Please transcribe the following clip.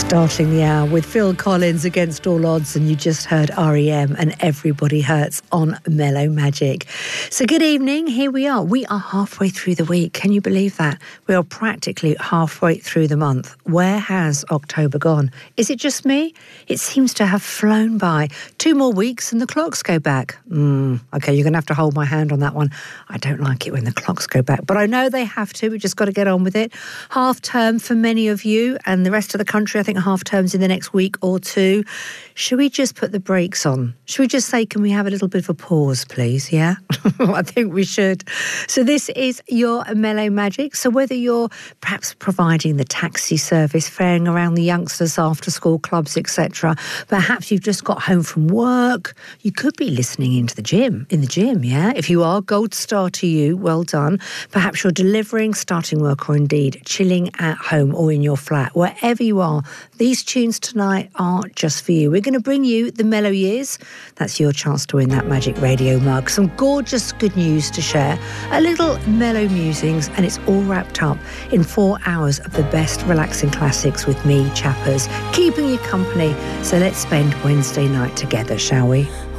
Starting the hour with Phil Collins, Against All Odds, and you just heard REM and Everybody Hurts on Mellow Magic. So good evening, here we are. We are halfway through the week. Can you believe that? We are practically halfway through the month. Where has October gone? Is it just me? It seems to have flown by. 2 more weeks and the clocks go back. Okay, you're going to have to hold my hand on that one. I don't like it when the clocks go back, but I know they have to. We've just got to get on with it. Half term for many of you, and the rest of the country, I think half terms in the next week or two. Should we just put the brakes on? Should we just say, can we have a little bit of a pause, please? Yeah, I think we should. So this is your Mellow Magic. So whether you're perhaps providing the taxi service, ferrying around the youngsters after school clubs, etc., perhaps you've just got home from work, you could be listening in the gym, yeah? If you are, gold star to you, well done. Perhaps you're delivering, starting work, or indeed chilling at home or in your flat. Wherever you are, these tunes tonight are just for you. We're going to bring you the Mellow Years. That's your chance to win that Magic Radio mug. Some gorgeous good news to share, a little mellow musings, and it's all wrapped up in 4 hours of the best relaxing classics with me, Chappers, keeping you company. So let's spend Wednesday night together, shall we?